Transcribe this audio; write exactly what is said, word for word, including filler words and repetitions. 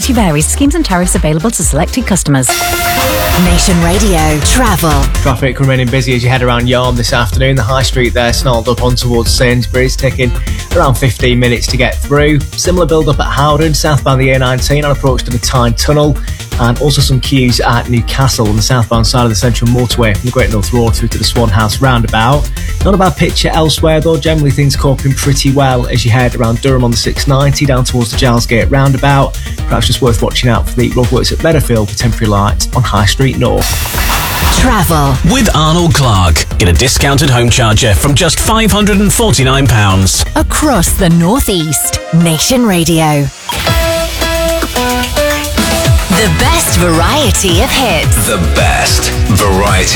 Availability varies. Schemes and tariffs available to selected customers. Nation Radio Travel. Traffic remaining busy as you head around Yarm this afternoon. The high street there snarled up on towards Sainsbury's, taking around fifteen minutes to get through. Similar build up at Howden, southbound the A nineteen on approach to the Tyne Tunnel, and also some queues at Newcastle on the southbound side of the Central Motorway from the Great North Road through to the Swan House roundabout. Not a bad picture elsewhere though, generally things coping pretty well as you head around Durham on the six ninety down towards the Gilesgate roundabout. Perhaps just worth watching out for the roadworks at Meadowfield for temporary lights on High Street North. Travel with Arnold Clark. Get a discounted home charger from just five hundred forty-nine pounds. Across the North East. Nation Radio. The best variety of hits. The best variety